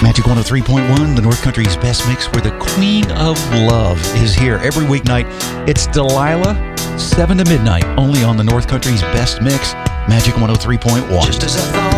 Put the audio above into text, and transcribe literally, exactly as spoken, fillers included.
Magic one oh three point one, the North Country's best mix, where the Queen of Love is here every weeknight. It's Delilah, seven to midnight, only on the North Country's best mix, Magic one oh three point one. Just as I thought.